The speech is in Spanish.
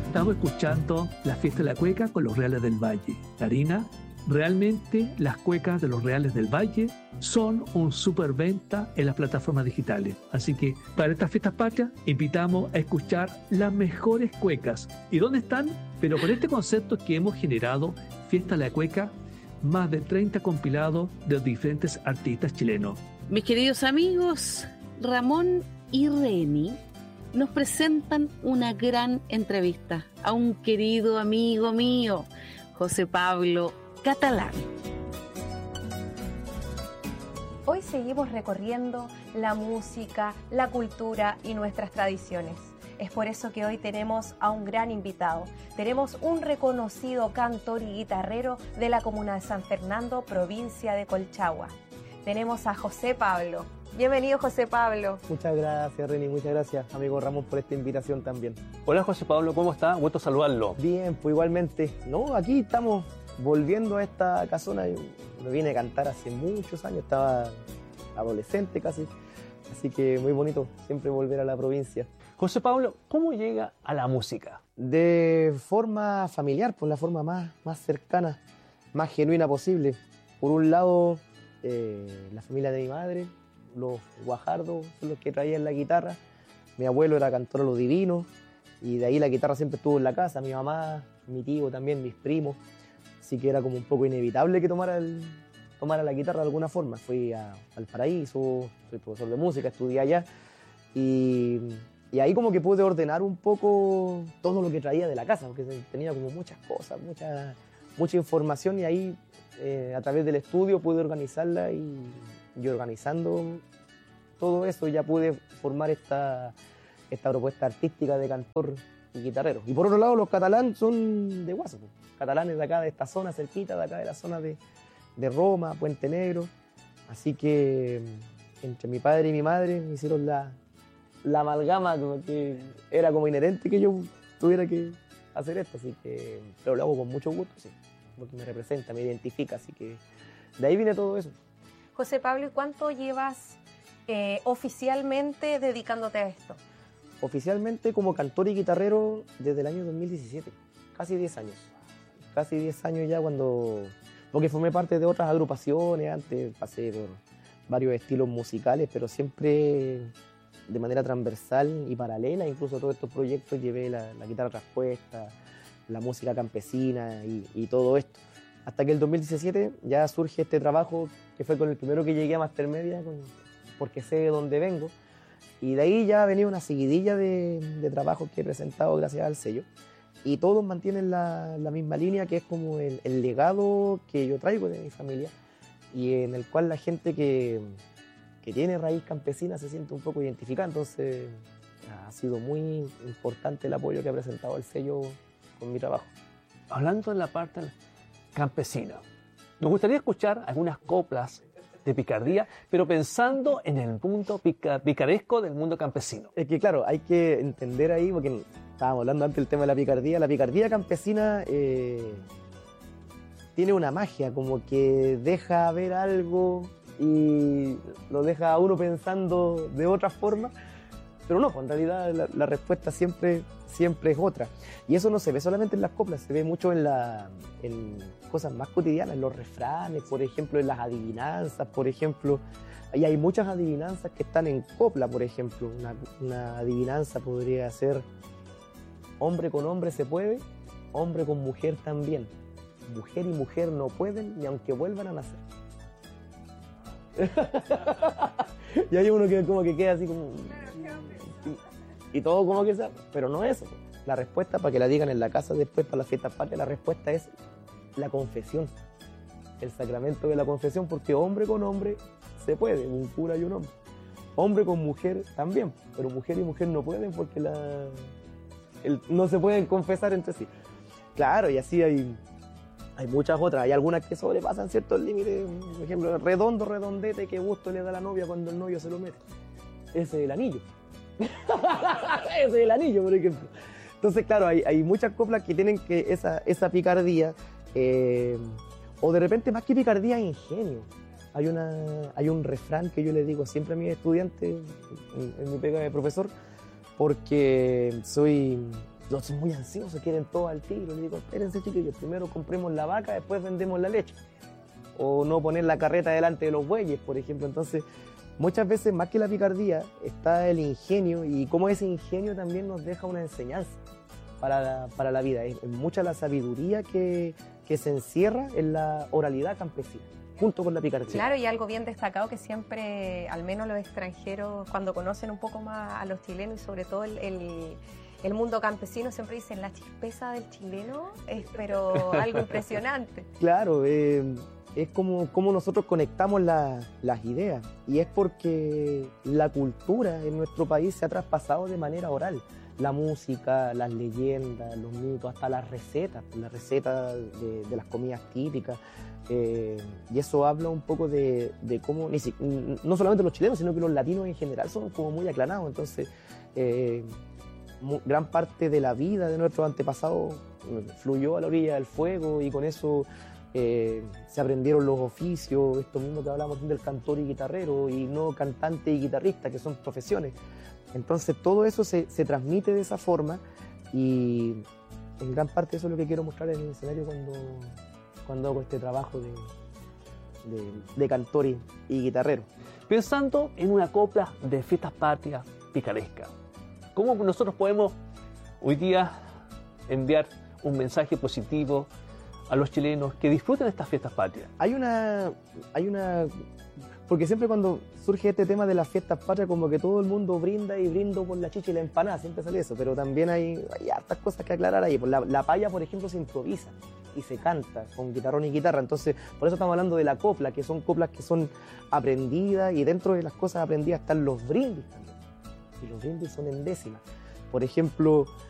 Estamos escuchando la fiesta de la cueca con los Reales del Valle. Karina, realmente las cuecas de los Reales del Valle son un superventa en las plataformas digitales. Así que para estas fiestas patrias invitamos a escuchar las mejores cuecas. ¿Y dónde están? Pero con este concepto que hemos generado, Fiesta de la Cueca, más de 30 compilados de los diferentes artistas chilenos. Mis queridos amigos, Ramón y Reni nos presentan una gran entrevista a un querido amigo mío, José Pablo Catalán. Hoy seguimos recorriendo la música, la cultura y nuestras tradiciones. Es por eso que hoy tenemos a un gran invitado. Tenemos un reconocido cantor y guitarrero de la comuna de San Fernando, provincia de Colchagua. Tenemos a José Pablo. Bienvenido, José Pablo. Muchas gracias, Reni. Muchas gracias, amigo Ramón, por esta invitación también. Hola, José Pablo, ¿cómo está? Gusto saludarlo. Bien, pues igualmente. No, aquí estamos volviendo a esta casona. Yo me vine a cantar hace muchos años, estaba adolescente casi. Así que muy bonito siempre volver a la provincia. José Pablo, ¿cómo llega a la música? De forma familiar, por la forma más cercana, más genuina posible. Por un lado, la familia de mi madre, los Guajardos son los que traían la guitarra. Mi abuelo era cantor a lo divino y de ahí la guitarra siempre estuvo en la casa. Mi mamá, mi tío también, mis primos. Así que era como un poco inevitable que tomara la guitarra de alguna forma. Fui al Paraíso, soy profesor de música, estudié allá y ahí como que pude ordenar un poco todo lo que traía de la casa, porque tenía como muchas cosas, mucha información y ahí a través del estudio pude organizarla y organizando todo eso ya pude formar esta propuesta artística de cantor y guitarrero. Y por otro lado, los Catalán son de Guaso. Catalanes de acá, de esta zona cerquita, de acá de la zona de Roma, Puente Negro. Así que entre mi padre y mi madre me hicieron la amalgama, como que era como inherente que yo tuviera que hacer esto. Así que, pero lo hago con mucho gusto, sí, porque me representa, me identifica. Así que de ahí viene todo eso. José Pablo, ¿y cuánto llevas oficialmente dedicándote a esto? Oficialmente como cantor y guitarrero desde el año 2017, casi 10 años. Casi 10 años ya porque formé parte de otras agrupaciones, antes pasé por varios estilos musicales, pero siempre de manera transversal y paralela, incluso todos estos proyectos llevé la guitarra traspuesta, la música campesina y todo esto. Hasta que el 2017 ya surge este trabajo que fue con el primero que llegué a Mastermedia, porque sé de dónde vengo. Y de ahí ya ha venido una seguidilla de trabajos que he presentado gracias al sello. Y todos mantienen la misma línea, que es como el legado que yo traigo de mi familia y en el cual la gente que tiene raíz campesina se siente un poco identificada. Entonces ha sido muy importante el apoyo que ha presentado el sello con mi trabajo. Hablando de la parte campesina, nos gustaría escuchar algunas coplas de picardía, pero pensando en el mundo picaresco del mundo campesino. Es que claro, hay que entender ahí, porque estábamos hablando antes del tema de la picardía campesina tiene una magia, como que deja ver algo y lo deja a uno pensando de otra forma, pero no, en realidad la respuesta siempre es otra. Y eso no se ve solamente en las coplas, se ve mucho en cosas más cotidianas, en los refranes, por ejemplo, en las adivinanzas, por ejemplo. Ahí hay muchas adivinanzas que están en copla, por ejemplo. Una adivinanza podría ser: hombre con hombre se puede, hombre con mujer también. Mujer y mujer no pueden ni aunque vuelvan a nacer. Y hay uno que como que queda así como... Y todo como que sea, pero no es eso. La respuesta, para que la digan en la casa después, para las fiestas patrias, la respuesta es la confesión. El sacramento de la confesión, porque hombre con hombre se puede, un cura y un hombre. Hombre con mujer también, pero mujer y mujer no pueden porque no se pueden confesar entre sí. Claro, y así hay muchas otras. Hay algunas que sobrepasan ciertos límites. Por ejemplo, redondo, redondete, qué gusto le da a la novia cuando el novio se lo mete. Ese es el anillo. Ese es el anillo, por ejemplo. Entonces, claro, hay muchas coplas que tienen que esa picardía, o de repente más que picardía, ingenio. Hay un refrán que yo le digo siempre a mis estudiantes en mi pega de profesor, porque soy Los son muy ansiosos, quieren todo al tiro. Le digo, espérense chiquillos, primero compremos la vaca, después vendemos la leche. O no poner la carreta delante de los bueyes, por ejemplo. Entonces, muchas veces, más que la picardía, está el ingenio, y cómo ese ingenio también nos deja una enseñanza para la vida. Es mucha la sabiduría que se encierra en la oralidad campesina, junto con la picardía. Claro, y algo bien destacado que siempre, al menos los extranjeros, cuando conocen un poco más a los chilenos y sobre todo el mundo campesino, siempre dicen la chispeza del chileno es pero algo impresionante. Claro, es como nosotros conectamos las ideas, y es porque la cultura en nuestro país se ha traspasado de manera oral. La música, las leyendas, los mitos, hasta las recetas de las comidas típicas. Y eso habla un poco de cómo, no solamente los chilenos, sino que los latinos en general son como muy aclarados. Entonces, gran parte de la vida de nuestros antepasados fluyó a la orilla del fuego, y con eso se aprendieron los oficios, esto mismo que hablamos del cantor y guitarrero, y no cantante y guitarrista, que son profesiones. Entonces todo eso se transmite de esa forma, y en gran parte eso es lo que quiero mostrar en el escenario cuando hago este trabajo de cantor y guitarrero. Pensando en una copla de fiestas patrias picaresca, ¿cómo nosotros podemos hoy día enviar un mensaje positivo a los chilenos que disfruten estas fiestas patrias? Hay una porque siempre cuando surge este tema de las fiestas patrias, como que todo el mundo brinda y brindo por la chicha y la empanada, siempre sale eso, pero también hay hartas cosas que aclarar ahí. La paya, por ejemplo, se improvisa y se canta con guitarrón y guitarra, entonces por eso estamos hablando de la copla, que son coplas que son aprendidas, y dentro de las cosas aprendidas están los brindis también, y los brindis son en décimas. Por ejemplo,